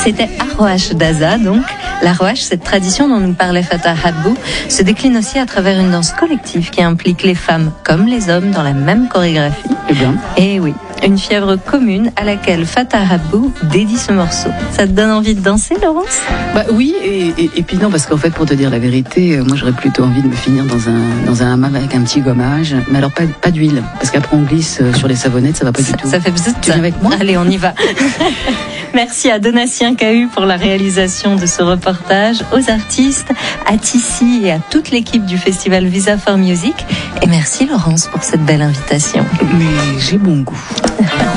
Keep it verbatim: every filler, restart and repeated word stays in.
C'était Arroache d'Aza, donc. L'Arroache, cette tradition dont nous parlait Fatah Habou, se décline aussi à travers une danse collective qui implique les femmes comme les hommes dans la même chorégraphie. Eh bien. Et oui, une fièvre commune à laquelle Fatah Habou dédie ce morceau. Ça te donne envie de danser, Laurence ? Bah oui, et, et, et puis non, parce qu'en fait, pour te dire la vérité, moi j'aurais plutôt envie de me finir dans un dans un hammam avec un petit gommage, mais alors pas, pas d'huile, parce qu'après on glisse sur les savonnettes, ça va pas ça, du tout. Ça fait bzzzt. Tu viens avec moi ? Allez, on y va. Merci à Donatien Cahu pour la réalisation de ce reportage, aux artistes, à Tissi et à toute l'équipe du festival Visa for Music. Et merci Laurence pour cette belle invitation. Mais j'ai bon goût.